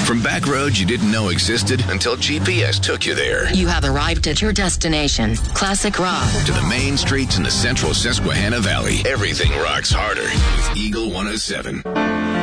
From back roads you didn't know existed until GPS took you there. You have arrived at your destination, Classic Rock. To the main streets in the central Susquehanna Valley, everything rocks harder with Eagle 107.